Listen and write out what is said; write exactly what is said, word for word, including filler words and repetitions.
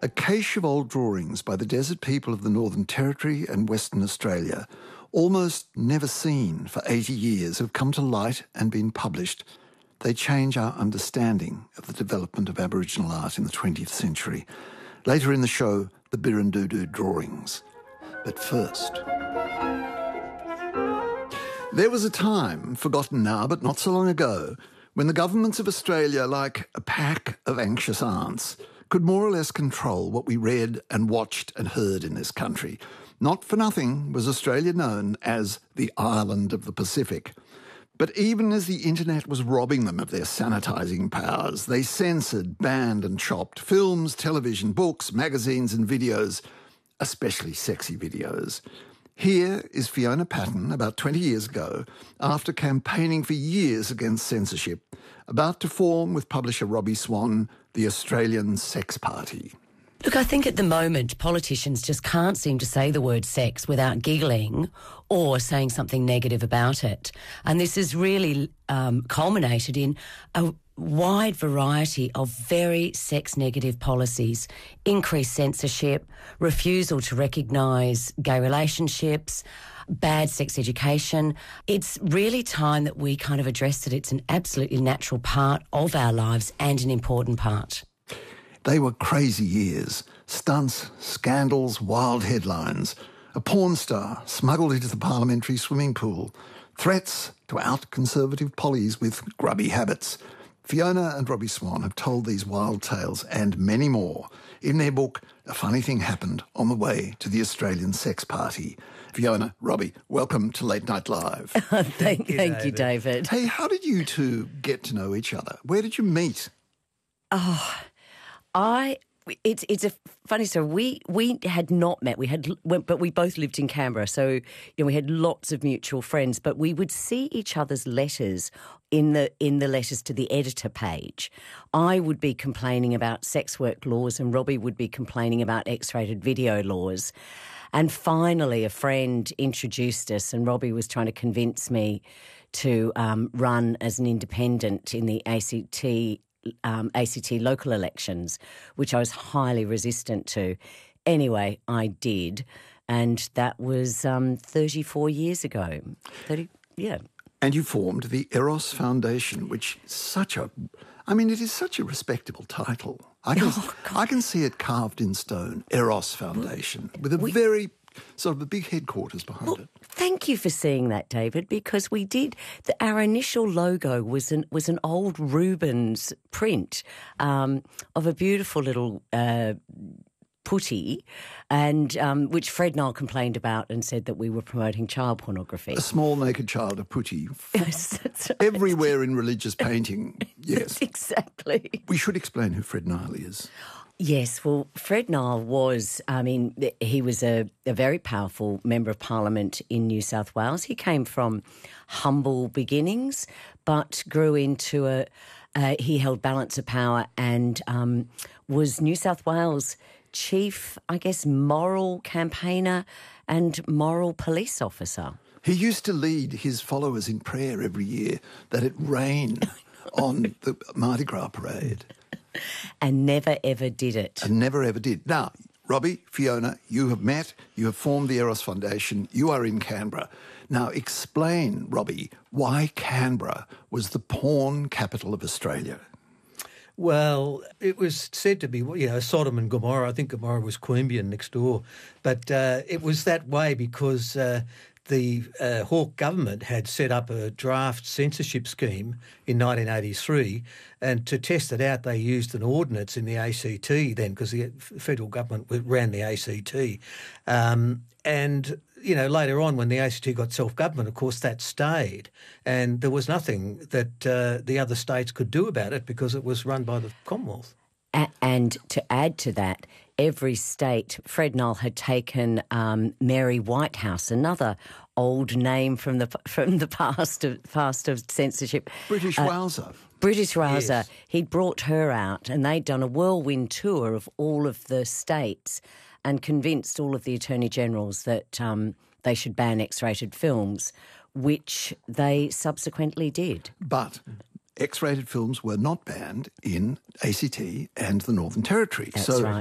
a cache of old drawings by the desert people of the Northern Territory and Western Australia, almost never seen for eighty years, have come to light and been published. They change our understanding of the development of Aboriginal art in the twentieth century. Later in the show, the Birrindudu drawings. But first... There was a time, forgotten now but not so long ago, when the governments of Australia, like a pack of anxious aunts, could more or less control what we read and watched and heard in this country. Not for nothing was Australia known as the island of the Pacific. But even as the internet was robbing them of their sanitising powers, they censored, banned and chopped films, television, books, magazines and videos, especially sexy videos. Here is Fiona Patten, about twenty years ago, after campaigning for years against censorship, about to form with publisher Robbie Swan the Australian Sex Party. Look, I think at the moment politicians just can't seem to say the word sex without giggling or saying something negative about it. And this has really um, culminated in a wide variety of very sex-negative policies, increased censorship, refusal to recognise gay relationships, bad sex education. It's really time that we kind of address it. It's an absolutely natural part of our lives and an important part. They were crazy years. Stunts, scandals, wild headlines. A porn star smuggled into the parliamentary swimming pool. Threats to out conservative pollies with grubby habits. Fiona and Robbie Swan have told these wild tales and many more in their book, A Funny Thing Happened on the Way to the Australian Sex Party. Fiona, Robbie, welcome to Late Night Live. thank, thank you, David. you, David. Hey, how did you two get to know each other? Where did you meet? Oh, I... It's it's a funny story. We we had not met. We had, but we both lived in Canberra, so you know we had lots of mutual friends. But we would see each other's letters in the in the letters to the editor page. I would be complaining about sex work laws, and Robbie would be complaining about X-rated video laws. And finally, a friend introduced us, and Robbie was trying to convince me to um, run as an independent in the A C T. Um, A C T local elections, which I was highly resistant to. Anyway, I did, and that was um, thirty-four years ago. thirty, yeah. And you formed the Eros Foundation, which is such a, I mean, it is such a respectable title. I can, Oh, I can see it carved in stone, Eros Foundation, with a We- very sort of a big headquarters behind Well, it. thank you for seeing that, David, because we did. The, our initial logo was an was an old Rubens print um, of a beautiful little uh, putty, and um, which Fred Nile complained about and said that we were promoting child pornography. A small naked child, a putty, Yes, that's right. everywhere in religious painting. Yes. Exactly. We should explain who Fred Nile is. Yes, well, Fred Nile was, I mean, he was a, a very powerful Member of Parliament in New South Wales. He came from humble beginnings, but grew into a, uh, he held balance of power and um, was New South Wales chief, I guess, moral campaigner and moral police officer. He used to lead his followers in prayer every year that it rain on the Mardi Gras parade. And never, ever did it. And never ever did. Now, Robbie, Fiona, you have met, you have formed the Eros Foundation, you are in Canberra. Now, explain, Robbie, why Canberra was the porn capital of Australia. Well, it was said to be, you know, Sodom and Gomorrah. I think Gomorrah was Queanbeyan next door. But uh, it was that way because uh, the uh, Hawke government had set up a draft censorship scheme in nineteen eighty-three, and to test it out they used an ordinance in the A C T then, because the federal government ran the A C T. Um, and, you know, later on when the A C T got self-government, of course, that stayed, and there was nothing that uh, the other states could do about it because it was run by the Commonwealth. A- and to add to that, every state, Fred Nile had taken um, Mary Whitehouse, another old name from the from the past of past of censorship. British Uh, Wowser. British Wowser. Yes. He'd brought her out, and they'd done a whirlwind tour of all of the states and convinced all of the attorney generals that um, they should ban X-rated films, which they subsequently did. But X-rated films were not banned in A C T and the Northern Territory. That's so right.